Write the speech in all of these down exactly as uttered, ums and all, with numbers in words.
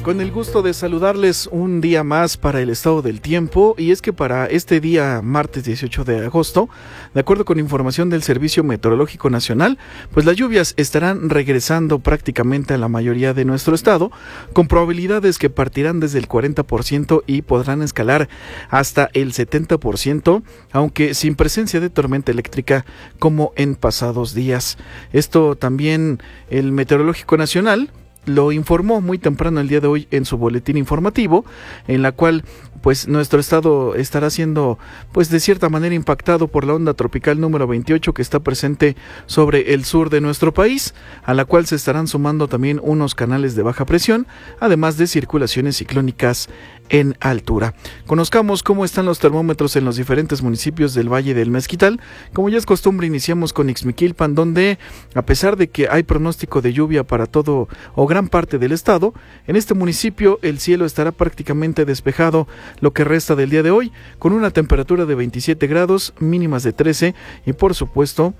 Con el gusto de saludarles un día más para el estado del tiempo, y es que para este día martes dieciocho de agosto, de acuerdo con información del Servicio Meteorológico Nacional, pues las lluvias estarán regresando prácticamente a la mayoría de nuestro estado, con probabilidades que partirán desde el cuarenta por ciento y podrán escalar hasta el setenta por ciento, aunque sin presencia de tormenta eléctrica como en pasados días. Esto también el Meteorológico Nacional lo informó muy temprano el día de hoy en su boletín informativo, en la cual pues nuestro estado estará siendo pues de cierta manera impactado por la onda tropical número veintiocho que está presente sobre el sur de nuestro país, a la cual se estarán sumando también unos canales de baja presión, además de circulaciones ciclónicas en altura. Conozcamos cómo están los termómetros en los diferentes municipios del Valle del Mezquital. Como ya es costumbre, iniciamos con Ixmiquilpan, donde a pesar de que hay pronóstico de lluvia para todo o gran parte del estado, en este municipio el cielo estará prácticamente despejado lo que resta del día de hoy, con una temperatura de veintisiete grados, mínimas de trece y por supuesto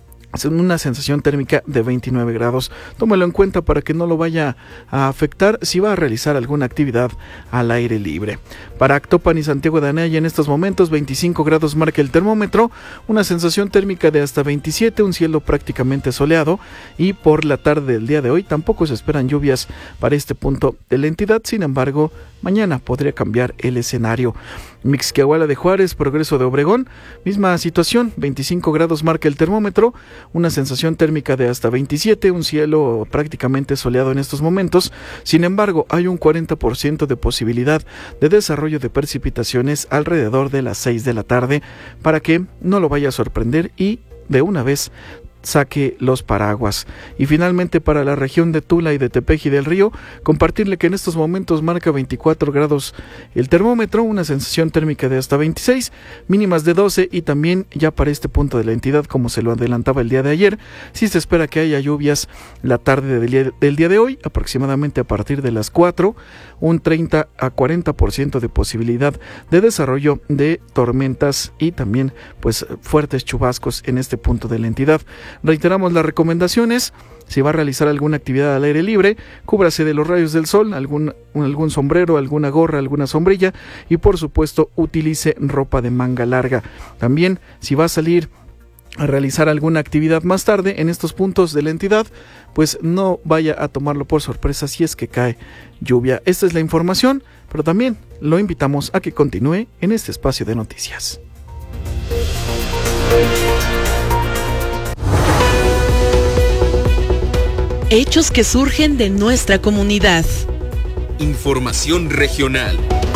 una sensación térmica de veintinueve grados. Tómalo en cuenta para que no lo vaya a afectar si va a realizar alguna actividad al aire libre. Para Actopan y Santiago de Anaya en estos momentos veinticinco grados marca el termómetro, una sensación térmica de hasta veintisiete, un cielo prácticamente soleado, y por la tarde del día de hoy tampoco se esperan lluvias para este punto de la entidad. Sin embargo, mañana podría cambiar el escenario. Mixquiahuala de Juárez, Progreso de Obregón, misma situación, veinticinco grados marca el termómetro, una sensación térmica de hasta veintisiete, un cielo prácticamente soleado en estos momentos. Sin embargo, hay un cuarenta por ciento de posibilidad de desarrollo de precipitaciones alrededor de las seis de la tarde, para que no lo vaya a sorprender y de una vez saque los paraguas. Y finalmente para la región de Tula y de Tepeji del Río, compartirle que en estos momentos marca veinticuatro grados el termómetro, una sensación térmica de hasta veintiséis, mínimas de doce, y también ya para este punto de la entidad, como se lo adelantaba el día de ayer, sí se espera que haya lluvias la tarde del día, del día de hoy, aproximadamente a partir de las cuatro, un treinta a cuarenta por ciento de posibilidad de desarrollo de tormentas y también pues fuertes chubascos en este punto de la entidad. Reiteramos las recomendaciones: si va a realizar alguna actividad al aire libre, cúbrase de los rayos del sol, algún, algún sombrero, alguna gorra, alguna sombrilla, y por supuesto utilice ropa de manga larga. También si va a salir a realizar alguna actividad más tarde en estos puntos de la entidad, pues no vaya a tomarlo por sorpresa si es que cae lluvia. Esta es la información, pero también lo invitamos a que continúe en este espacio de noticias. Hechos que surgen de nuestra comunidad. Información regional.